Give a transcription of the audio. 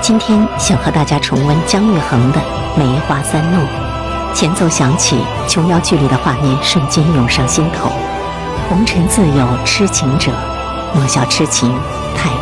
今天想和大家重温姜育恒的《梅花三弄》，前奏响起，琼瑶剧里的画面瞬间涌上心头。红尘自有痴情者，莫笑痴情太